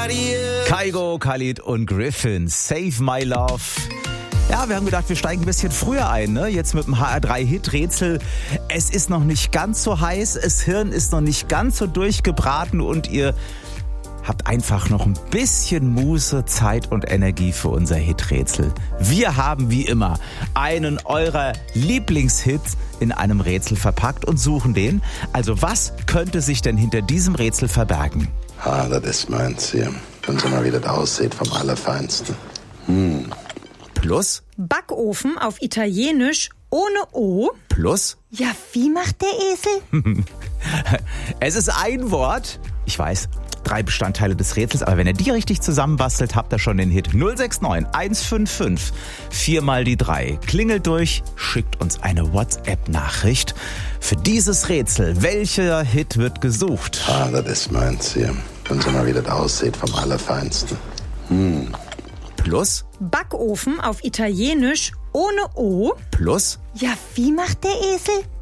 Kygo, Khalid und Griffin, Save My Love. Ja, wir haben gedacht, wir steigen ein bisschen früher ein, ne? Jetzt mit dem HR3-Hit-Rätsel. Es ist noch nicht ganz so heiß, das Hirn ist noch nicht ganz so durchgebraten und ihr habt einfach noch ein bisschen Muße, Zeit und Energie für unser Hit-Rätsel. Wir haben wie immer einen eurer Lieblingshits in einem Rätsel verpackt und suchen den. Also was könnte sich denn hinter diesem Rätsel verbergen? Das ist meins hier. Wenn Sie mal, wie das aussieht, vom Allerfeinsten. Plus? Backofen auf Italienisch ohne O. Plus? Ja, wie macht der Esel? Es ist ein Wort. Ich weiß, 3 Bestandteile des Rätsels, aber wenn ihr die richtig zusammenbastelt, habt ihr schon den Hit. 069 155 4 mal die 3. Klingelt durch, schickt uns eine WhatsApp-Nachricht. Für dieses Rätsel, welcher Hit wird gesucht? Das ist meins hier. Wenn Sie mal, wie das aussieht, vom Allerfeinsten. Plus? Backofen auf Italienisch ohne O. Plus? Ja, wie macht der Esel?